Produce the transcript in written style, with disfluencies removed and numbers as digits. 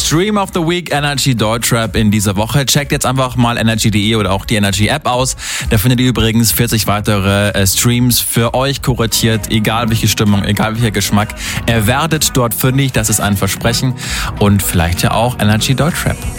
Stream of the Week, Energy Deutschrap in dieser Woche. Checkt jetzt einfach mal energy.de oder auch die Energy App aus. Da findet ihr übrigens 40 weitere Streams für euch kuratiert, egal welche Stimmung, egal welcher Geschmack. Ihr werdet dort fündig, das ist ein Versprechen. Und vielleicht ja auch Energy Deutschrap.